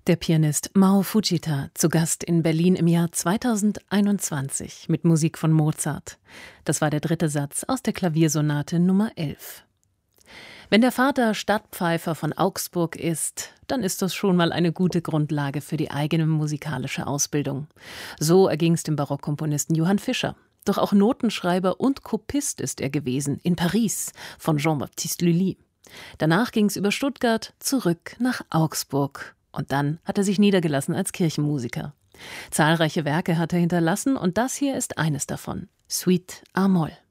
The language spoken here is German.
Der Pianist Mao Fujita, zu Gast in Berlin im Jahr 2021 mit Musik von Mozart. Das war der dritte Satz aus der Klaviersonate Nummer 11. Wenn der Vater Stadtpfeifer von Augsburg ist, dann ist das schon mal eine gute Grundlage für die eigene musikalische Ausbildung. So erging es dem Barockkomponisten Johann Fischer. Doch auch Notenschreiber und Kopist ist er gewesen, in Paris, von Jean-Baptiste Lully. Danach ging es über Stuttgart zurück nach Augsburg. Und dann hat er sich niedergelassen als Kirchenmusiker. Zahlreiche Werke hat er hinterlassen und das hier ist eines davon, Suite a-Moll.